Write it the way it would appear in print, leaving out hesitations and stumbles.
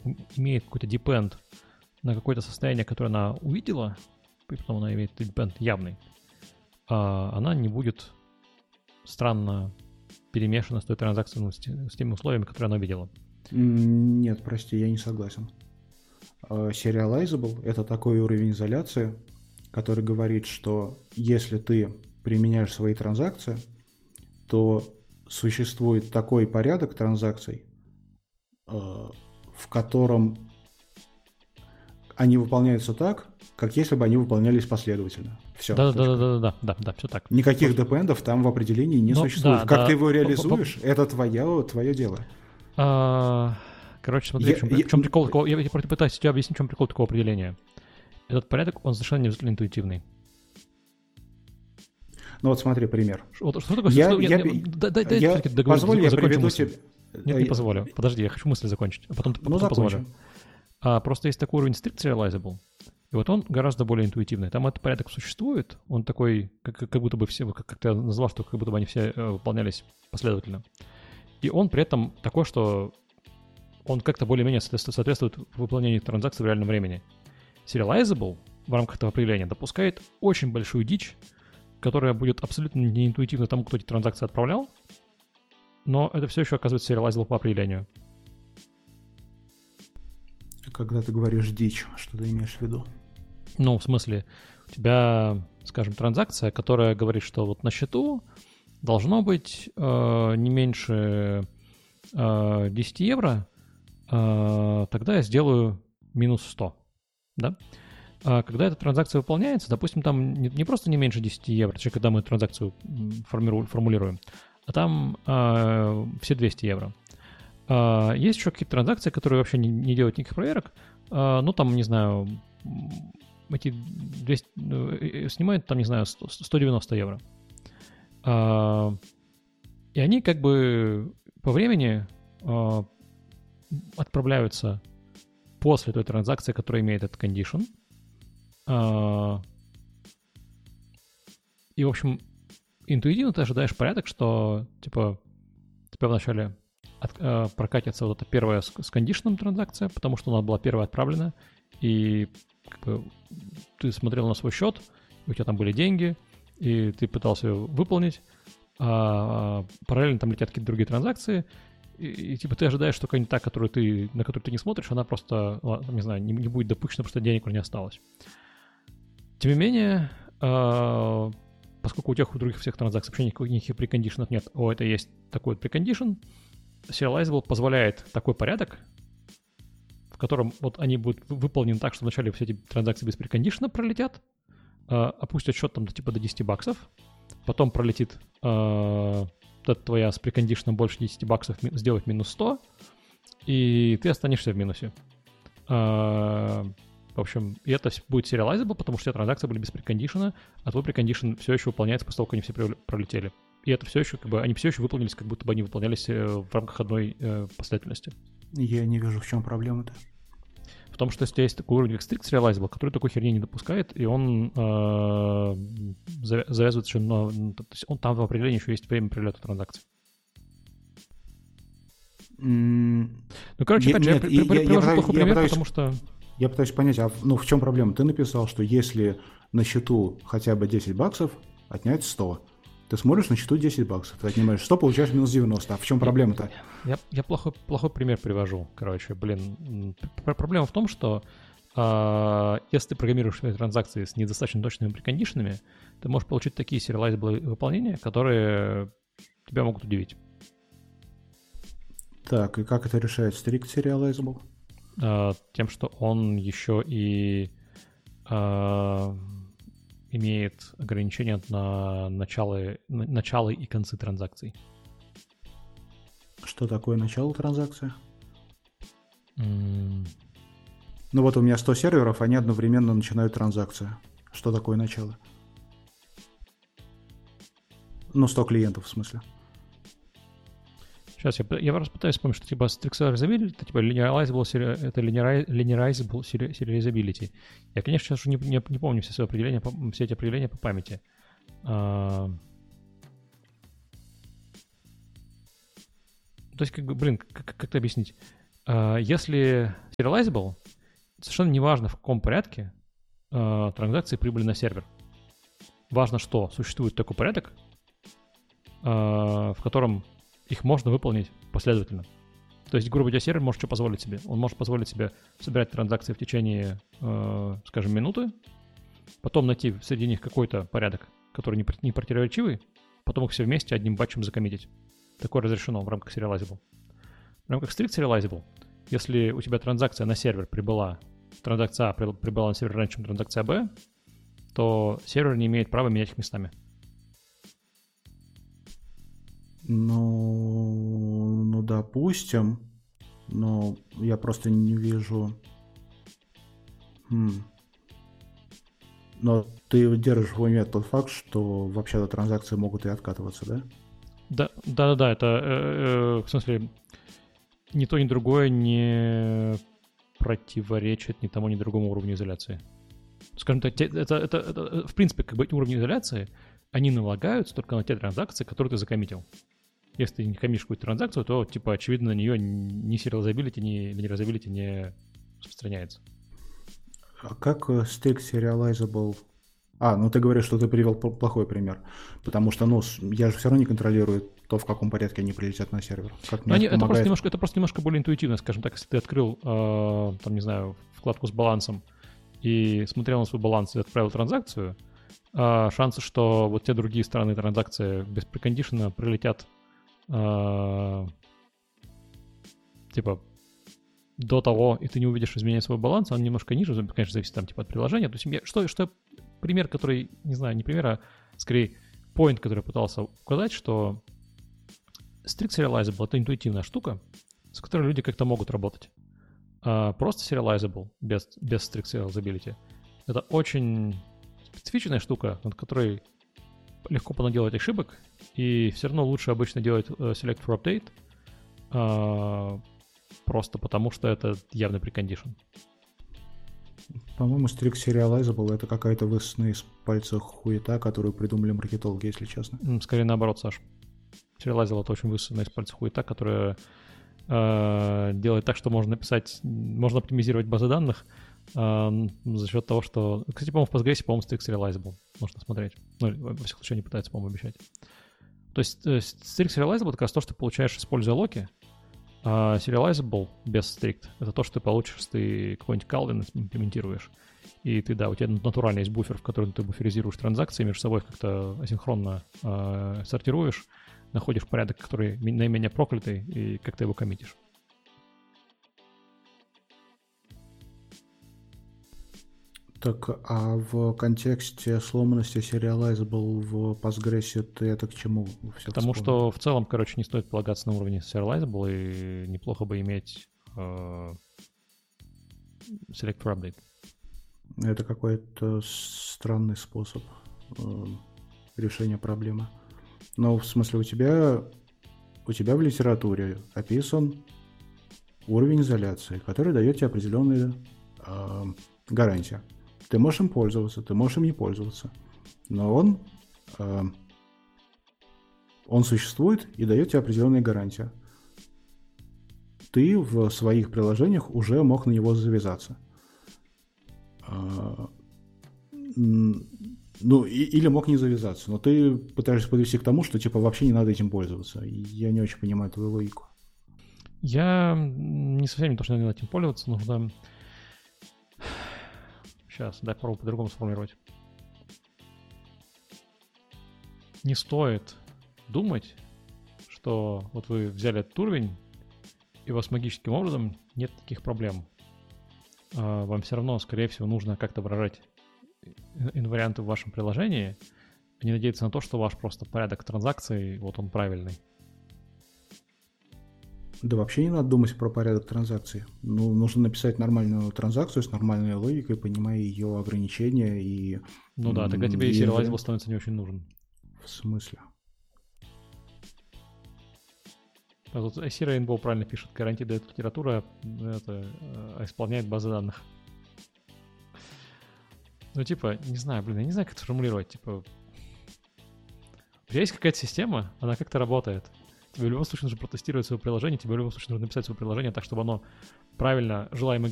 имеет какой-то depend на какое-то состояние, которое она увидела, и потом она имеет depend явный, она не будет странно перемешана с той транзакцией, с теми условиями, которые она видела. Нет, прости, я не согласен. Serializable — это такой уровень изоляции, который говорит, что если ты применяешь свои транзакции, то существует такой порядок транзакций, в котором они выполняются так, как если бы они выполнялись последовательно. Все. Да, все так. Никаких депендов там в определении не существует. Да, как ты его реализуешь, это твое дело. Короче, смотри, в чем прикол такого. Я просто пытаюсь тебе объяснить, в чем прикол такого определения. Этот порядок, он совершенно не обязательно интуитивный. Ну вот смотри, пример. Что такое? Позволь, я приведу тебе... Нет, не позволю. Подожди, я хочу мысль закончить, а потом позволю. Просто есть такой уровень strict serializable, и вот он гораздо более интуитивный. Там этот порядок существует, он такой, как будто бы все, как ты назвал, что как будто бы они все выполнялись последовательно. И он при этом такой, что он как-то более-менее соответствует выполнению транзакций в реальном времени. Serializable в рамках этого определения допускает очень большую дичь, которая будет абсолютно неинтуитивна тому, кто эти транзакции отправлял, но это все еще оказывается serializable по определению. Когда ты говоришь дичь, что ты имеешь в виду? Ну, в смысле, у тебя, скажем, транзакция, которая говорит, что вот на счету должно быть не меньше 10 евро, тогда я сделаю минус 100, да? Когда эта транзакция выполняется, допустим, там не просто не меньше 10 евро, когда мы транзакцию формулируем, а там все 200 евро. Есть еще какие-то транзакции, которые вообще не делают никаких проверок. Ну, там, не знаю, эти 200 снимают, там, не знаю, 190 евро. И они как бы по времени отправляются после той транзакции, которая имеет этот condition. И, в общем, интуитивно ты ожидаешь порядок, что, типа, тебя вначале прокатится вот эта первая с кондишеном транзакция, потому что она была первая отправлена, и как бы, ты смотрел на свой счет, у тебя там были деньги, и ты пытался ее выполнить, а параллельно там летят какие-то другие транзакции, и типа ты ожидаешь, что какая-нибудь та, на которую ты не смотришь, она просто, не знаю, не будет допущена, потому что денег уже не осталось. Тем не менее, поскольку у тех у других всех транзакций вообще никаких прекондишенов нет, это есть такой вот прекондишн, Serializable позволяет такой порядок, в котором вот они будут выполнены так, что вначале все эти транзакции без прекондишена пролетят, опустят счет там типа до $10, потом пролетит твоя с прекондишеном больше $10 сделать минус 100, и ты останешься в минусе. В общем, и это будет serializable, потому что все транзакции были без прекондишена, а твой прекондишн все еще выполняется после того, как они все пролетели. И это все еще, они все еще выполнились, как будто бы они выполнялись в рамках одной последовательности. Я не вижу, в чем проблема-то. В том, что если у тебя есть такой уровень, как strict serializable, который такой херни не допускает, и он завязывает еще то есть он там в определении еще есть время прилета транзакций. Ну, короче, опять же, я привожу плохой пример, потому что... Я пытаюсь понять, в чем проблема? Ты написал, что если на счету хотя бы $10, отнять 100. Ты смотришь на счету $10, ты отнимаешь 100, получаешь минус 90. А в чем проблема-то? Я плохой пример привожу. Короче, проблема в том, что если ты программируешь свои транзакции с недостаточно точными прекондишенами, ты можешь получить такие serializable выполнения, которые тебя могут удивить. Так, и как это решает strict serializable? Тем, что он еще и имеет ограничения на начало и концы транзакций. Что такое начало транзакции? Ну вот у меня 100 серверов, они одновременно начинают транзакцию. Что такое начало? 100 клиентов в смысле. Сейчас я просто пытаюсь вспомнить, что типа strict serializability, это типа linearizable serializability. Я, конечно, сейчас уже не помню все эти определения по памяти. То есть, как бы, как это объяснить? Если serializable, совершенно неважно, в каком порядке транзакции прибыли на сервер. Важно, что существует такой порядок, в котором их можно выполнить последовательно. То есть, грубо говоря, сервер может что позволить себе. Он может позволить себе собирать транзакции в течение, скажем, минуты, потом найти среди них какой-то порядок, который не противоречивый, потом их все вместе одним батчем закоммитить. Такое разрешено в рамках serializable. В рамках strict serializable, если у тебя транзакция на сервер прибыла, транзакция А прибыла на сервер раньше, чем транзакция Б, то сервер не имеет права менять их местами. Ну, допустим, но я просто не вижу. Но ты держишь в уме тот факт, что вообще-то транзакции могут и откатываться, да? Да, это, в смысле, ни то, ни другое не противоречит ни тому, ни другому уровню изоляции. Скажем так, это в принципе, как бы уровни изоляции, они налагаются только на те транзакции, которые ты закоммитил. Если ты не коммитишь какую-то транзакцию, то, типа, очевидно, на нее ни serializability, ни reusability не распространяется. А как strict serializable... ну ты говоришь, что ты привел плохой пример. Потому что, я же все равно не контролирую то, в каком порядке они прилетят на сервер. Как мне это помогает... это просто немножко более интуитивно, скажем так. Если ты открыл, там, не знаю, вкладку с балансом и смотрел на свой баланс и отправил транзакцию, шансы, что вот те другие стороны транзакции без прекондишена прилетят типа до того, и ты не увидишь изменения своего баланса, он немножко ниже, конечно, зависит там типа от приложения. То есть что пример, который, не знаю, не пример, а скорее point, который я пытался указать, что strict serializable — это интуитивная штука, с которой люди как-то могут работать. Просто serializable без strict serializability — это очень специфичная штука, над которой легко понаделать ошибок, и все равно лучше обычно делать select for update, просто потому что это явный прекондишн. По-моему, strict serializable — это какая-то высосанная из пальца хуета, которую придумали маркетологи, если честно. Скорее наоборот, Саш. Serializable — это очень высосанная из пальца хуета, которая делает так, что можно оптимизировать базы данных за счет того, что... Кстати, по-моему, в Postgres, по-моему, strict serializable можно смотреть. Ну, во всяком случае, они пытаются, по-моему, обещать. То есть strict serializable — это как раз то, что ты получаешь, используя локи, а serializable без strict — это то, что ты получишь, если ты какой-нибудь Calvin имплементируешь. И ты, да, у тебя натурально есть буфер, в котором ты буферизируешь транзакции, между собой как-то асинхронно сортируешь, находишь порядок, который наименее проклятый, и как-то его коммитишь. Так, а в контексте сломанности serializable в Postgres ты это к чему все Потому вспомнил? что в целом, короче, не стоит полагаться на уровне serializable, и неплохо бы иметь select for update. Это какой-то странный способ решения проблемы. Но в смысле у тебя в литературе описан уровень изоляции, который дает тебе определенные гарантии. Ты можешь им пользоваться, ты можешь им не пользоваться. Но он существует и дает тебе определенные гарантии. Ты в своих приложениях уже мог на него завязаться. Или мог не завязаться. Но ты пытаешься подвести к тому, что типа вообще не надо этим пользоваться. Я не очень понимаю твою логику. Я не совсем не то, что не надо этим пользоваться, нужно... Сейчас, дай попробую по-другому сформулировать. Не стоит думать, что вот вы взяли этот уровень, и у вас магическим образом нет таких проблем. Вам все равно, скорее всего, нужно как-то выражать инварианты в вашем приложении, а не надеяться на то, что ваш просто порядок транзакций, вот он правильный. Да вообще не надо думать про порядок транзакций. Нужно написать нормальную транзакцию с нормальной логикой, понимая ее ограничения и... Ну да, тогда тебе и serializable становится не очень нужен. В смысле? А тут IC Rainbow правильно пишет, гарантии дает литература, исполняет базы данных. Ну типа, не знаю, я не знаю, как это формулировать, типа... У тебя есть какая-то система, она как-то работает. Тебе в любом случае нужно протестировать свое приложение, тебе в любом случае нужно написать свое приложение так, чтобы оно правильно желаемый